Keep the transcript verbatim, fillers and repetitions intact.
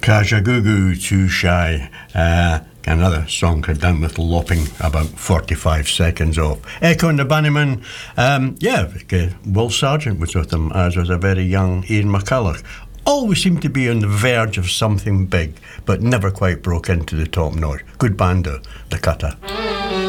Kajagoogoo, Too Shy. Uh, another song done with lopping about forty-five seconds off. Echo and the Bunnymen, um, yeah, Will Sargent was with them, as was a very young Ian McCulloch. Always seemed to be on the verge of something big, but never quite broke into the top notch. Good band, though, The Cutter.